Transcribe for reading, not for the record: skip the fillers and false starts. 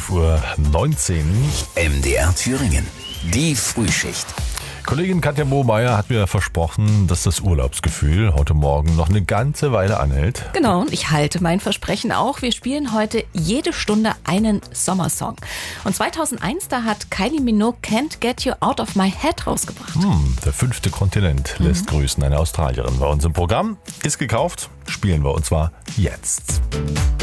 5:19 Uhr. MDR Thüringen, die Frühschicht. Kollegin Katja Bohmeier hat mir versprochen, dass das Urlaubsgefühl heute Morgen noch eine ganze Weile anhält. Genau, und ich halte mein Versprechen auch. Wir spielen heute jede Stunde einen Sommersong. Und 2001, da hat Kylie Minogue Can't Get You Out of My Head rausgebracht. Der 5. Kontinent lässt grüßen. Eine Australierin bei uns im Programm. Ist gekauft, spielen wir und zwar jetzt.